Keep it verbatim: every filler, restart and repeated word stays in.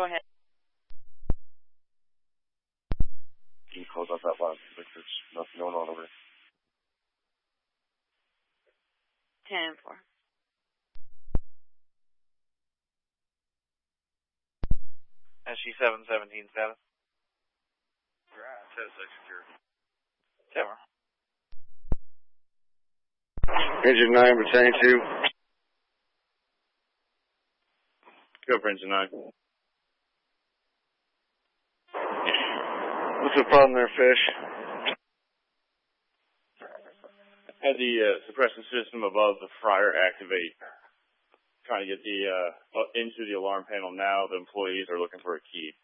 Go ahead. Can you close off that last? Like there's nothing going on over there. ten four. S G seven seventeen status. ten six secure. ten four. Engine nine, returning two. Go for engine nine. What's the problem there, Fish? Had the uh, suppression system above the fryer activate. Trying to get the uh, into the alarm panel now. The employees are looking for a key.